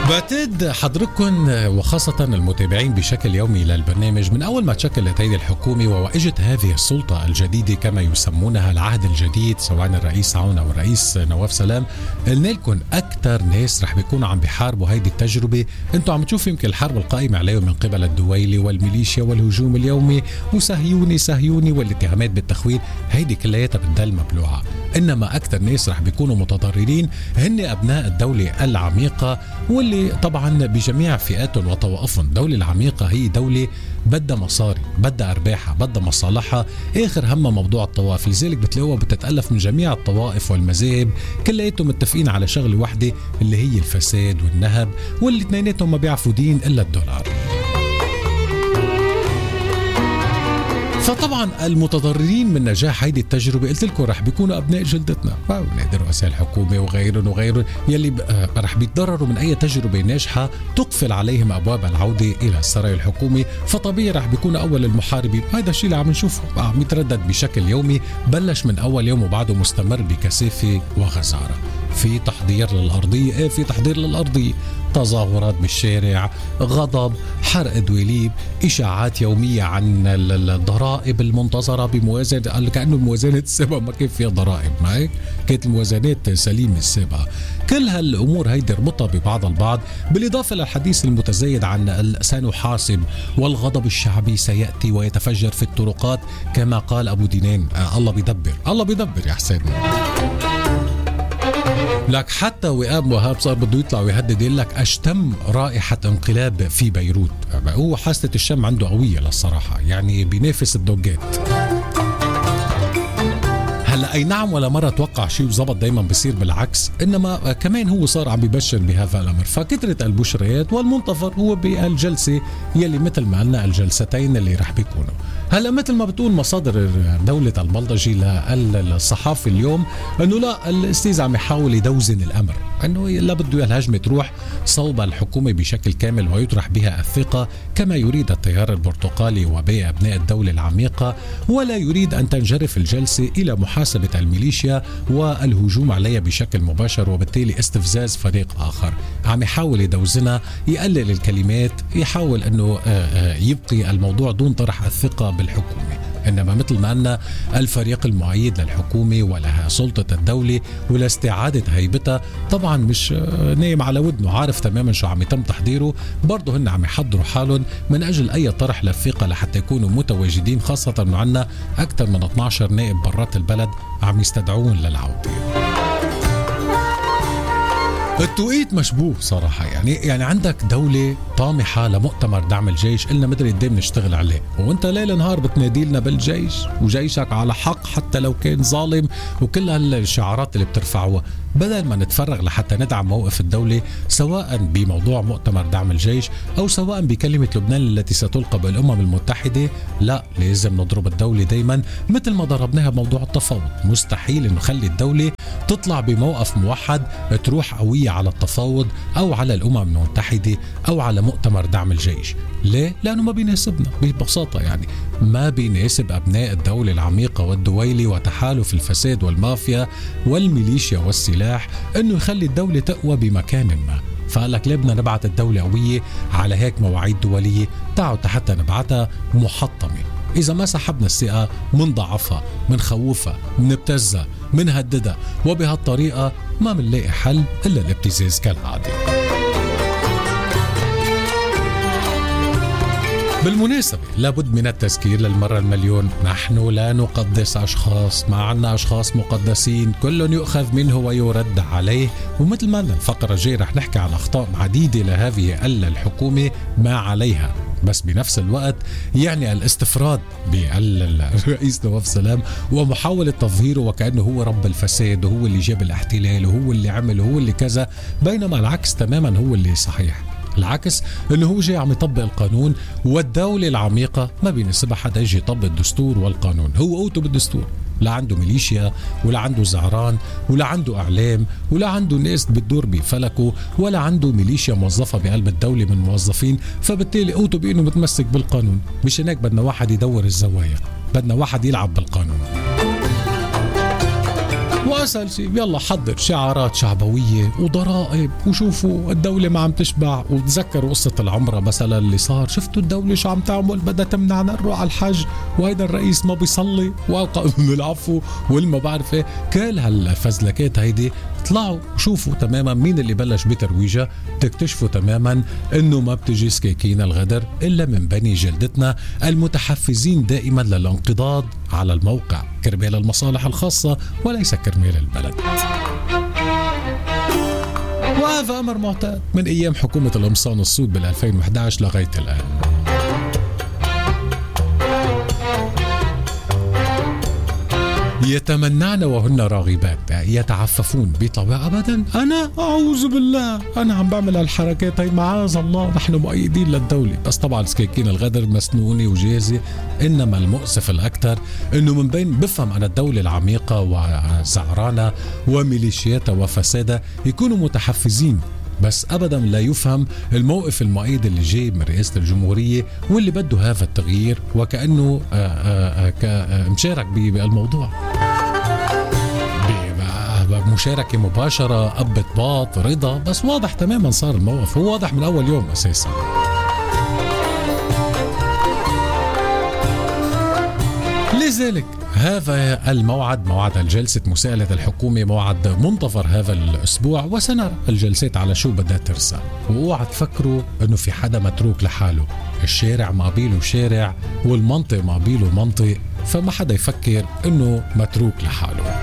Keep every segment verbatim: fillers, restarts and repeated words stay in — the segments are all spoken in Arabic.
بعتقد حضرتكم وخاصة المتابعين بشكل يومي للبرنامج من أول ما تشكلت هذه الحكومة وواجهت هذه السلطة الجديدة كما يسمونها العهد الجديد، سواء الرئيس عون أو الرئيس نواف سلام، قلنا لكم أكثر ناس رح بيكونوا عم بيحاربوا هيدي التجربة. أنتوا عم تشوفوا يمكن الحرب القائمة عليهم من قبل الدويلي والميليشيا والهجوم اليومي وسهيوني سهيوني والاتهامات بالتخوين، هيدي كلياتها بتدل مبلوعة. إنما أكثر ناس رح بيكونوا متضررين هن أبناء الدولة العميقة، واللي طبعا بجميع فئاتهم وطوائفهم. الدولة العميقة هي دولة بدها مصاري، بدها أرباحها، بدها مصالحها، آخر همها موضوع الطوائف. لذلك بتلاقوها بتتألف من جميع الطوائف والمذاهب، كلياتهم متفقين على شغلة واحدة اللي هي الفساد والنهب، واللي اثنيناتهم ما بيعرفوا دين إلا الدولار. فطبعا المتضررين من نجاح هيدي التجربة قلت لكم رح بيكونوا أبناء جلدتنا، نادر رؤساء الحكومة وغيرهم وغيرهم يلي رح بيتضرروا من أي تجربة ناجحة تقفل عليهم أبواب العودة إلى السرايا الحكومي. فطبيعي رح بيكونوا أول المحاربين. هذا الشيء اللي عم نشوفه عم يتردد بشكل يومي، بلش من أول يوم وبعده مستمر بكثافة وغزارة. في تحضير للأرضية، ايه في تحضير للأرضية، تظاهرات بالشارع، غضب، حرق دويليب، إشاعات يومية عن الضرائب المنتظرة بموازنة، كأنه الموازنة السابقة ما كان فيها ضرائب، ما هيك؟ كانت الموازنات سليمة السابقة. كل هالأمور هيدي ربطها ببعض البعض، بالإضافة للحديث المتزايد عن سنحاسب والغضب الشعبي سيأتي ويتفجر في الطرقات كما قال أبو دينان. آه الله بيدبر، الله بيدبر يا حسين. لك حتى وئام وهاب صار بده يطلع ويهدد، يقول لك اشتم رائحة انقلاب في بيروت. هو حاسة الشم عنده قوية للصراحة، يعني بينافس الدوجات. هلا اي نعم ولا مرة توقع شيء وزبط، دايما بيصير بالعكس، انما كمان هو صار عم بيبشر بهذا الامر. فكثرة البشريات والمنتظر هو بالجلسة يلي مثل ما قلنا الجلستين اللي رح بيكونوا. هلا مثل ما بتقول مصادر دولة البلطجي للصحافة اليوم انه لا، الاستاذ عم يحاول يدوزن الامر، انه لا بده الهجمة تروح صوب الحكومة بشكل كامل ويطرح بها الثقة كما يريد التيار البرتقالي وباقي ابناء الدولة العميقة، ولا يريد ان تنجرف الجلسة الى محاسبة الميليشيا والهجوم عليها بشكل مباشر، وبالتالي استفزاز فريق اخر. عم يحاول يدوزنها، يقلل الكلمات، يحاول انه يبقي الموضوع دون طرح الثقة بالحكومة. إنما مثل ما قلنا الفريق المؤيد للحكومة ولها سلطة الدولة ولاستعادة هيبتها طبعا مش نايم على ودنه، عارف تماما شو عم يتم تحضيره. برضه هن عم يحضروا حالهم من أجل أي طرح للثقة لحتى يكونوا متواجدين، خاصة أنه عنا أكثر من اثني عشر نائب برات البلد عم يستدعون للعودة. التوقيت مشبوه صراحة، يعني يعني عندك دولة طامحة لمؤتمر دعم الجيش، إلنا مدري قد ايه بنشتغل عليه، وانت ليل نهار بتنادي لنا بالجيش وجيشك على حق حتى لو كان ظالم، وكل هالشعارات اللي بترفعوها. بدل ما نتفرغ لحتى ندعم موقف الدولة سواء بموضوع مؤتمر دعم الجيش أو سواء بكلمة لبنان التي ستلقى بالأمم المتحدة، لا، لازم نضرب الدولة دايما مثل ما ضربناها بموضوع التفاوض. مستحيل إنه نخلي الدولة تطلع بموقف موحد تروح قوية على التفاوض أو على الأمم المتحدة أو على مؤتمر دعم الجيش. ليه؟ لأنه ما بيناسبنا ببساطة، يعني ما بيناسب أبناء الدولة العميقة والدويلي وتحالف الفساد والمافيا والميليشيا والسلاح إنه يخلي الدولة تقوى بمكان ما. فقال لك ليه بدنا نبعث الدولة قوية على هيك مواعيد دولية؟ تعالوا حتى نبعثها محطمة. إذا ما سحبنا الثقة منضعفها، منخوفها، منبتزها، منهددها، وبهالطريقة ما منلاقي حل إلا الابتزاز كالعادة. بالمناسبة لابد من التذكير للمرة المليون، نحن لا نقدس أشخاص، ما عنا أشخاص مقدسين، كل يؤخذ منه ويرد عليه. ومثل ما الفقرة الجاية رح نحكي عن أخطاء عديدة لهذه الحكومة ما عليها، بس بنفس الوقت يعني الاستفراد بالرئيس نواف سلام ومحاولة تظهيره وكأنه هو رب الفساد وهو اللي جاب الاحتلال وهو اللي عمل وهو اللي كذا، بينما العكس تماما هو اللي صحيح. العكس انه هو جاي عم يطبق القانون، والدولة العميقة ما بيناسبها حدا يجي يطبق الدستور والقانون. هو قوته بالدستور، لا عنده ميليشيا ولا عنده زعران ولا عنده اعلام ولا عنده ناس بتدور بفلكه ولا عنده ميليشيا موظفة بقلب الدولة من موظفين، فبالتالي قوته بانه متمسك بالقانون. مش هناك بدنا واحد يدور الزوايا، بدنا واحد يلعب بالقانون. وأسهل شيء يلا حضر شعارات شعبوية وضرائب، وشوفوا الدولة ما عم تشبع. وتذكروا قصة العمرة مثلا اللي صار، شفتوا الدولة شو عم تعمل، بدها تمنعنا نروح على الحج، وهيدا الرئيس ما بيصلي وأوقع العفو والما بعرف ايه. كل هالفزلكات هيدي طلعوا وشوفوا تماما مين اللي بلش بترويجها. تكتشفوا تماما انه ما بتجي سكاكين الغدر الا من بني جلدتنا المتحفزين دائما للانقضاض على الموقع كرمال المصالح الخاصة وليس كرمال البلد. وهذا امر معتاد من ايام حكومة القمصان السود بال ألفين وإحدى عشر لغاية الان. يتمنعن وهن راغبات، يتعففون، بيطلعوا ابدا انا اعوذ بالله انا عم بعمل هالحركات هي معاذ الله نحن مؤيدين للدوله. بس طبعا سكاكين الغدر مسنونه وجاهزه. انما المؤسف الاكثر انه من بين بفهم انا الدوله العميقه وزعرانه وميليشياتها وفسادها يكونوا متحفزين، بس ابدا لا يفهم الموقف المؤيد اللي جاي من رئاسة الجمهورية واللي بده هذا التغيير وكأنه آآ آآ مشارك بالموضوع بمشاركة مباشرة، قبة باط رضا. بس واضح تماما صار الموقف، هو واضح من اول يوم اساسا. لذلك هذا الموعد، موعد الجلسة مساءلة الحكومة، موعد منتظر هذا الأسبوع، وسنرى الجلسات على شو بدها ترسى. واوعى تفكروا أنه في حدا متروك لحاله، الشارع مقابيله شارع والمنطق مقابيله منطق، فما حدا يفكر أنه متروك لحاله.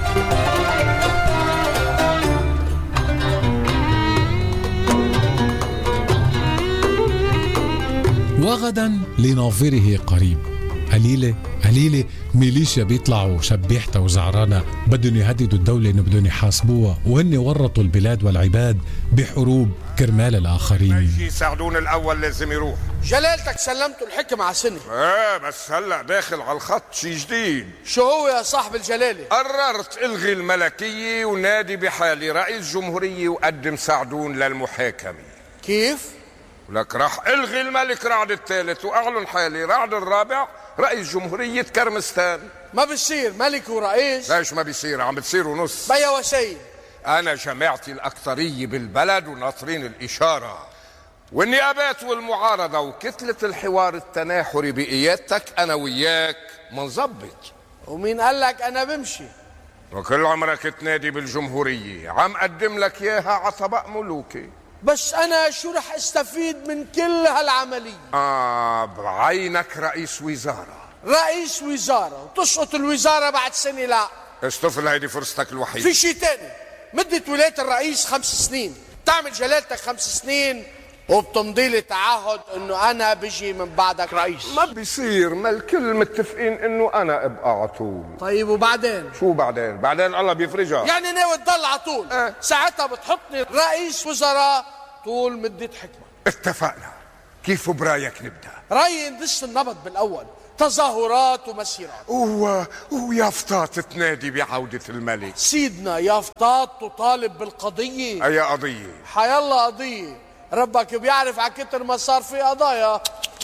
وغدا لناظره قريب. قليلة قليلة ميليشيا بيطلعوا شبيحتها وزعرانة بدهم يهددوا الدولة انه بدهم يحاسبوها، وهن ورطوا البلاد والعباد بحروب كرمال الاخرين. يجي سعدون الاول لازم يروح. جلالتك سلمته الحكم على سنة. ايه بس هلا داخل على الخط شي جديد. شو هو يا صاحب الجلالة؟ قررت الغي الملكية ونادي بحالي رئيس جمهورية وقدم سعدون للمحاكمة. كيف؟ لك راح الغي الملك رعد الثالث واعلن حالي رعد الرابع رئيس جمهورية كرمستان. ما بصير ملك ورئيس. ليش ما بيصير؟ عم بتصير ونص. بيا وسيد انا جماعتي الاكثرية بالبلد وناطرين الاشارة، والنيابات والمعارضة وكتلة الحوار التناحري بقيادتك انا وياك منظبط. ومين قال لك انا بمشي؟ وكل عمرك تنادي بالجمهورية، عم قدم لك اياها على طبق ملوكي. بس انا شو رح استفيد من كل هالعملية؟ اه بعينك رئيس وزارة. رئيس وزارة وتسقط الوزارة بعد سنة؟ لا استفل، هيدي فرصتك الوحيدة. في شيء تاني، مدة ولاية الرئيس خمس سنين، تعمل جلالتك خمس سنين وبتمضي لي تعهد انه انا بجي من بعدك رئيس. ما بيصير، ما الكل متفقين انه انا ابقى على طول. طيب وبعدين؟ شو بعدين؟ بعدين الله بيفرجها. يعني ناوي تضل على طول؟ اه. ساعتها بتحطني رئيس وزراء طول مدة حكمة. اتفقنا. كيف برايك نبدا؟ رأيي ندس النبض بالاول، تظاهرات ومسيرات و... ويافطات تنادي بعودة الملك. سيدنا يافطات تطالب بالقضية. اي قضية؟ حيالله قضية، ربك بيعرف على كتر ما صار في قضايا.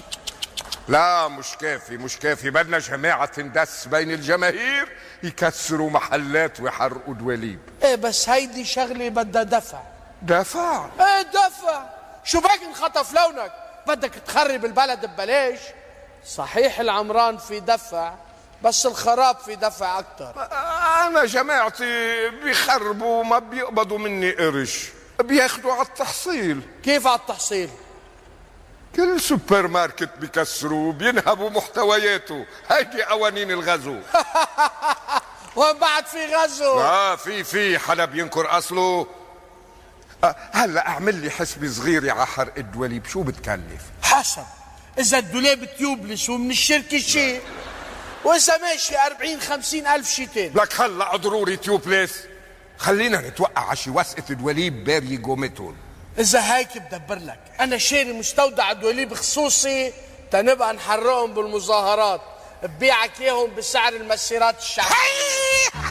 لا مش كافي مش كافي، بدنا جماعة تندس بين الجماهير يكسروا محلات ويحرقوا دواليب. ايه بس هيدي شغلة بدها دفع. دفع؟ ايه دفع. شو بك انخطف لونك؟ بدك تخرب البلد ببلاش؟ صحيح العمران في دفع، بس الخراب في دفع اكتر. انا جماعتي بيخربوا ما بيقبضوا مني قرش، بياخدوا على التحصيل. كيف على التحصيل؟ كل سوبر ماركت بيكسروا بينهبوا محتوياته، هيدي قوانين الغزو. وين بعد في غزو؟ اه في في حدا بينكر اصله. آه هلا اعمل لي حسبة صغيرة على حرق الدواليب، شو بتكلف؟ حسب، اذا الدولاب تيوبلس ومن الشركة شيء، واذا ماشي أربعين خمسين الف شيتين. لك هلا ضروري تيوبلس؟ خلينا نتوقع على شي وثقة دواليب باري قومتهم. اذا هيك بدبر لك، انا شاري مستودع دواليب خصوصي تنبقى نحرقهم بالمظاهرات، ببيعك اياهم بسعر المسيرات الشعبية.